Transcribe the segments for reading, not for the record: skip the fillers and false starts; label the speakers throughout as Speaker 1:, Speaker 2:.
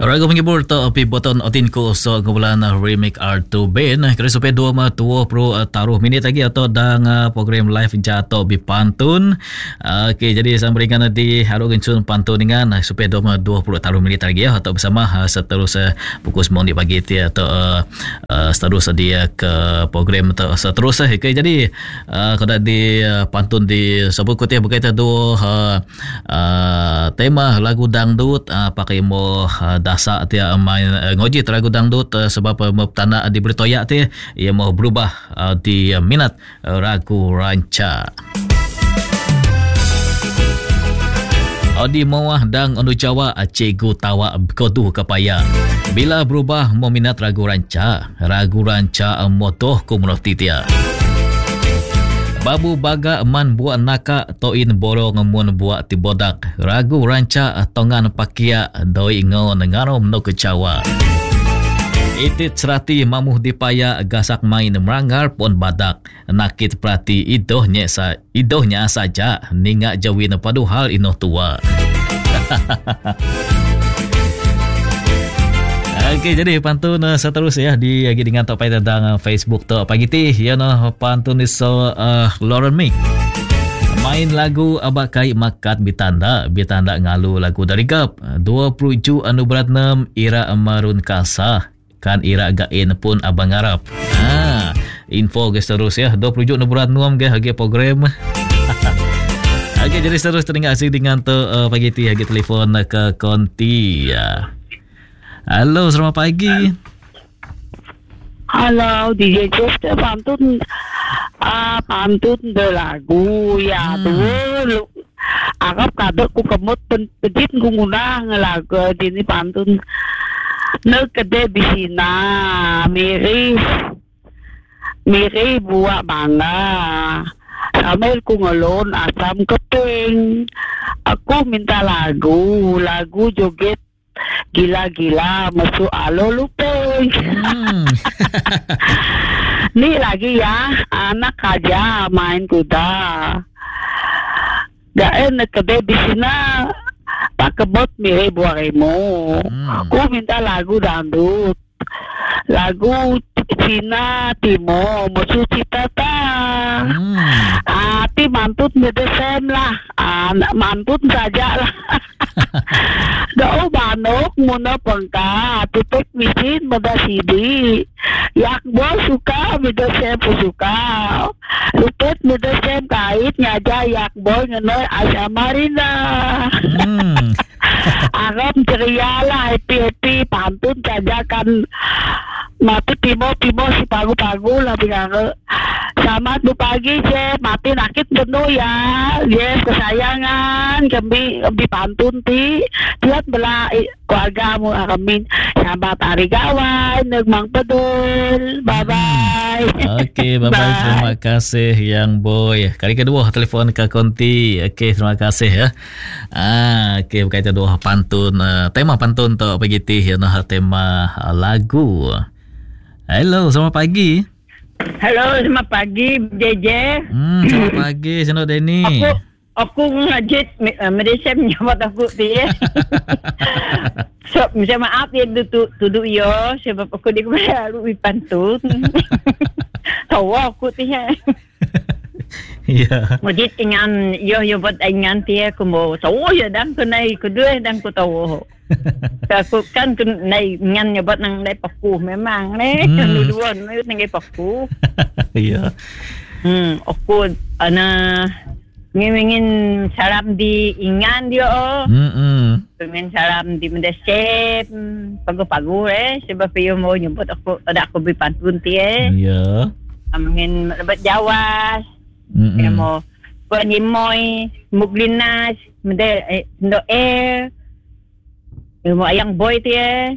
Speaker 1: Ragu menghibur to api boton otin ko so kumpulan remake R2 Ben kira supaya 20 taruh minit lagi atau dang program live jatuh bi pantun. Okey, jadi saya berikan nanti harus gencun pantun dengan supaya 20 taruh minit lagi ya atau bersama seterusnya pukul 9 pagi ti atau seterusnya dia ke program atau seterusnya. Okey, jadi kalau di pantun di sebut kutia berkaitan tu tema lagu dangdut pakai mo dasa dia main ngoji lagu dangdut sebab tanda diberi toyak dia ia mau berubah di minat ragu ranca. Odi mawah dang ondu Jawa cikgu tawa kodu kapaya. Bila berubah mau minat ragu ranca motoh komuniti dia. Babu baga man buat naka toin borong mun buat tibodak ragu ranca tongan pakia doi ngon ngarom no kecawa itit serati mamuh dipaya gasak main merangar pon badak nakit prati idohnya saja ninga jawin padu hal ino tua. Okey, jadi pantun seterusnya di lagi dengan topai tentang Facebook tu pagi ti ya no pantun so Lauren Mick main lagu abakai makat bitanda ngalu lagu dari gap 27 anu berat 6 ira marun kasah kan ira gain pun abang Arab. Info guys terus ya 27 anu berat 6 guys lagi program. Okey, jadi terus teringat asik dengan tu pagi ti lagi telefon ke konti ya. Halo, selamat pagi.
Speaker 2: Halo, DJ Jeff, pantun de lagu ya tu. Agak kadek ku kemut penjit ku ngundang lagu dini pantun. Nek kede bisina miri buat bangga. Sambil ku ngelon asam keping. Aku minta lagu joget gila-gila masuk alo lupeng. Ni lagi ya anak aja main kuda gak enak kede di sana pak kebot mirip buah remo. Ku minta lagu dangdut lagu Cina Timo musuh cita-cita hati mantut medesem lah anak mantut saja lah. Dao banok muna pangka tutup misin mada sidi yak bo suka medesem suka lupet medesem kait nyaja yak bo ngenoy asa marina. Agam ceria lah happy pantun saja kan mati timo si pagu-pagu lah bilang selamat pagi je mati nakit penuh ya yes kesayangan kami di pantun ti tiap bela keluargamu akamin selamat hari kawan negmang pedul bye bye.
Speaker 1: Okey, bye bye. Terima kasih yang boy. Kali kedua telefon ke konti. Okey, terima kasih ya. Okey, berkaitan dua pantun tema pantun tu begitu ya nah tema lagu. Halo, selamat pagi.
Speaker 2: Halo, selamat pagi, JJ.
Speaker 1: Selamat pagi, Seno Denny.
Speaker 2: Aku ngajit medisem nyabat aku dia. So, minta maaf ya duduk yo sebab aku di baru pantun. Tahu aku dia.
Speaker 1: Ya.
Speaker 2: Ngajit ingan yo buat ingan dia aku mau tahu ya dan kunai kedua dan ku tahu. Aku kan kunai ingan nyabat nang dai paku memang dua nang dai paku.
Speaker 1: Iya.
Speaker 2: Aku ngingin salam di ingan dia pengen salam di mendesep pagu-pagu sebab dia mau nyebut aku beri pantun dia ngingin lebat Jawas dia mau buat nyimoy muglinas mendo air dia mau ayang boy dia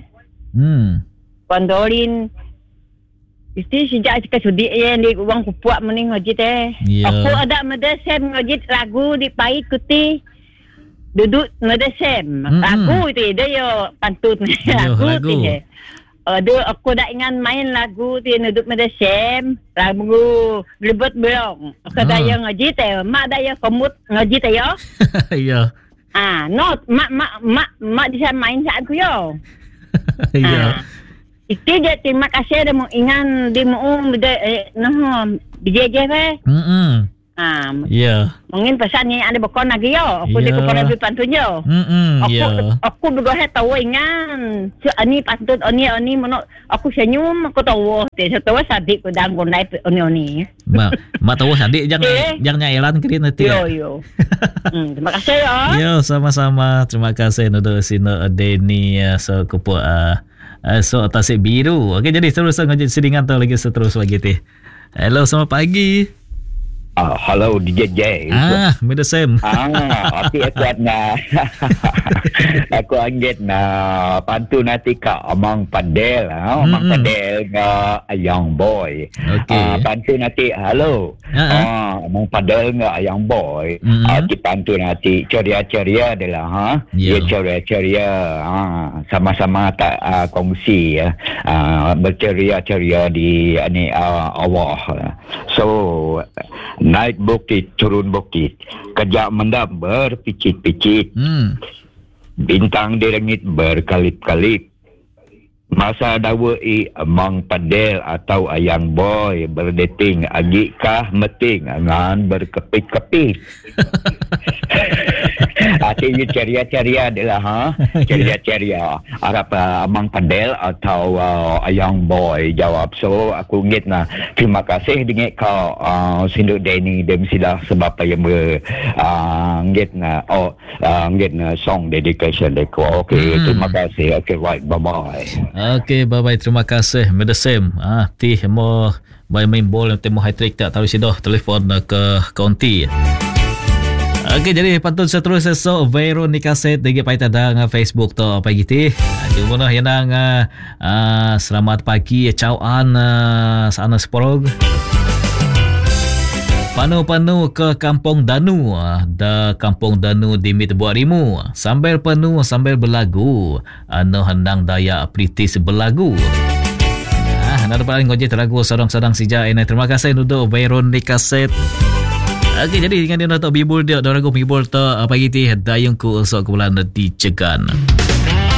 Speaker 2: kondolin Isti sejak kesudi di uang kupuak mending ngojit Aku ada medesem ngojit lagu di pahit kuti duduk medesem lagu itu dia yo pantun lagu tu aku dah ingat main lagu tu duduk medesem lagu lebet belong aku dah yang ngojit mak dah yang komut ngojit
Speaker 1: Iya.
Speaker 2: mak bisa main saat aku yo
Speaker 1: Ya.
Speaker 2: Itu dia terima kasih dia mau ingat dia mau BJJ
Speaker 1: Ya.
Speaker 2: Mungkin pesannya ada bekon lagi yo. Aku dia kepada lebih pantun yo. Aku juga tahu ingat. Ani pantun oni mana aku senyum aku tahu. Saya tahu sadik ku dang gondai oni.
Speaker 1: Mak tahu sadik jangan elan kiri nanti.
Speaker 2: Yo. Terima kasih yo.
Speaker 1: Yo sama-sama. Terima kasih untuk sino Deni so kupu so tasik biru. Okey jadi terus ngajak sidingan tu lagi seterus lagi teh. Hello selamat pagi.
Speaker 3: Hello DJ.
Speaker 1: Mida Sam.
Speaker 3: Aku kuat na. Aku anggit na pantun nanti ka Amang Padel, Amang Padel nga Ayang Boy.
Speaker 1: Okay.
Speaker 3: Pantun nanti hello. Amang Padel nga Ayang Boy. Di pantun nanti ceria-ceria adalah dia ceria-ceria. Sama-sama tak kongsi ya. Berceria-ceria di ani Allah. So naik bukit, turun bukit. Kejak mendap berpicit-picit. Bintang di langit berkalip-kalip. Masa dawai Amang Padel atau Ayang Boy berdating agikah meting ngan berkepit-kepit. Artinya ceria-ceria adalah ceria-ceria. Harap Amang Padel atau Ayang Boy jawab. So aku ingat na terima kasih dengan kau Sinduk Deni dem sila sebab yang ingat na ingat na song dedication deku. Okay, terima kasih. Okay, right, bye-bye.
Speaker 1: Okay, bye-bye. Terima kasih. Mida Sam. Ti mo main bola temu hat-trick tak tahu sidoh telefon ke kaunti. Okey, jadi pantun seterusnya so Veronica Set digi paita dang Facebook to pagi ti. Cuma nah yang selamat pagi cauan sana sporog. Panu-panu ke Kampung Danu. Da Kampung Danu di Mit Buarimu. Sambil penuh sambil berlagu. Anu hendang daya pritis berlagu. Nak paling ngojek lagu sedang-sedang sija ini. Terima kasih untuk Veronica Set. Okey, jadi dengan dia nak bibul dia, orang go bibul tu pagi ti dayung ku sok bulan di Cegan.